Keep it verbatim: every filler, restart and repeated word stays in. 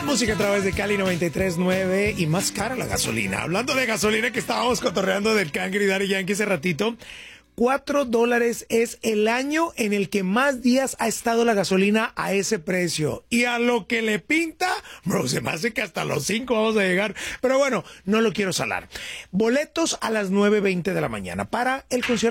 Música a través de Cali noventa y tres punto nueve y más cara la gasolina. Hablando de gasolina, que estábamos cotorreando del Cangri y Daddy Yankee hace ratito, cuatro dólares es el año en el que más días ha estado la gasolina a ese precio. Y a lo que le pinta, bro, se me hace que hasta los cinco vamos a llegar. Pero bueno, no lo quiero salar. Boletos a las nueve veinte de la mañana para el concierto